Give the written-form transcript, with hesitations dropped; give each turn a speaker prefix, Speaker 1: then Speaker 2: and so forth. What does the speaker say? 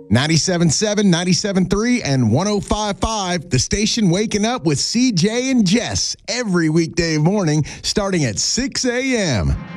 Speaker 1: 97.7, 97.3, and 105.5. The station waking up with CJ and Jess every weekday morning starting at 6 a.m.